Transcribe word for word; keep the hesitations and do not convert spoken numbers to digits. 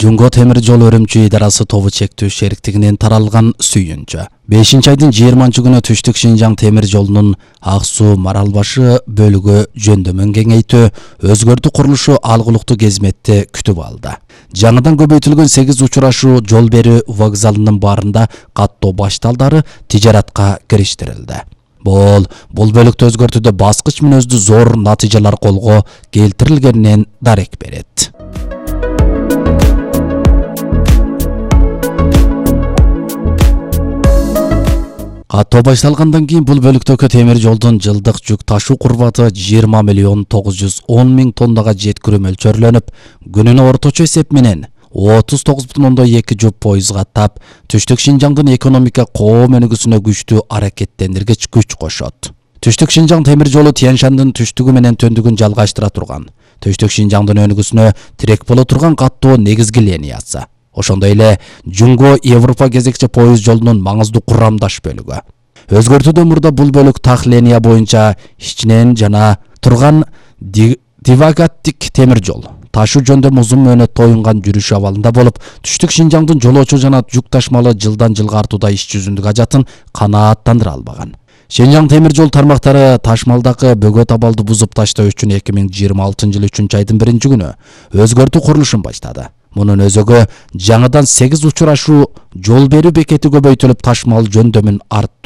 Жунго темир жол өрümчü идарасы тобу чектүү шериктигинен таралган сүйүнчө. бешинчи айдын жыйырманчы күнү Түштүк Шинжаң темир жолунун Ак Суу Маралбашы бөлүгү жөндөмүн кеңейтүү, өзгөртүү курулушу алгылыктуу кезметти күтүп алды. Жаңыдан көбөйтүлгөн сегиз учурашуу жол берүү вокзалынын баарында каттоо башталдары тижаратка кириштирилди. Бул бул бөлүктө өзгөртүүдө баскыч мүнөздүү зор натыйжалар колго келтирилгенинен дарек берет. Каттоо башталгандан кийин бул бөлүктөгү темир жолдун жылдык жүк ташуу курбаты жыйырма миллион тогуз жүз он миң тоннага жеткирүү мөлчөрлөнүп, күнүнө орточо эсеп менен отуз тогуз бүтүн ондон эки жүк пойыз каттап, Түштүк Шинжаңдын экономика коом өнүгүүсүнө күчтүү аракеттендиргич күч кошот. Түштүк Шинжаң темир жолу Тянь-Шандын түштүгү менен төндүгүн жалгаштыра турган, Түштүк Шинжаңдын өнүгүүсүнө тирек боло турган каттоо негизги линиясы. Ошондой эле Жунго Европа кезекче пойыз жолунун маңыздуу курамдаш бөлүгү. Өзгөртүүдөн мурда бул бөлүк так линия боюнча ичинен жана турган дивагаттик темир жол. Ташуу жөндөм узун мөөнөт тоюнган жүрүш абалында болуп, Түштүк Шинжаңдын жолоочу жана жүк ташмалы жылдан жылга артууда иш жүзүндүк ажатын канааттандыра албаган. Шинжаң темир жол тармактары ташмалдагы бөгөт абалды бузуп таштоо үчүн эки миң жыйырма алтынчы жылы үчүнчү айдын биринчи күнү өзгөртүү курулушун баштады. Мунун өзөгү жаңыдан сегиз учурашуу жол берүү бекети көбөйтүлүп, ташмал жөндөмүн арттыруу